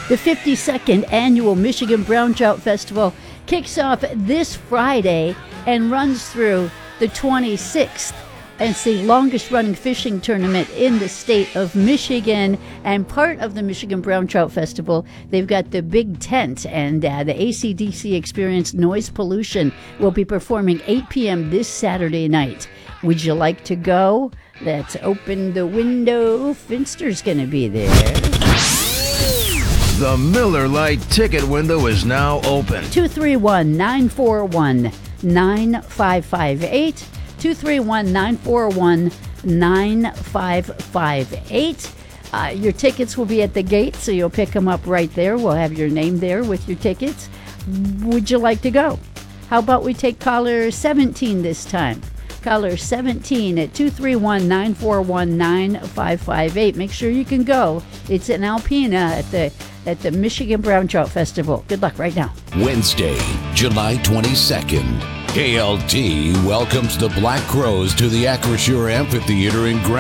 The 52nd Annual Michigan Brown Trout Festival kicks off this Friday and runs through the 26th. And it's the longest running fishing tournament in the state of Michigan. And part of the Michigan Brown Trout Festival, they've got the big tent, and the AC/DC Experience Noise Pollution will be performing 8 p.m. this Saturday night. Would you like to go? Let's open the window. Finster's going to be there. The Miller Lite ticket window is now open. 231-941-9558. 231-941-9558. Your tickets will be at the gate, so you'll pick them up right there. We'll have your name there with your tickets. Would you like to go? How about we take caller 17 this time? Caller 17 at 231-941-9558. Make sure you can go. It's in Alpena at the Michigan Brown Trout Festival. Good luck right now. Wednesday, July 22nd. KLT welcomes the Black Crows to the Acrisure Amphitheater in Grand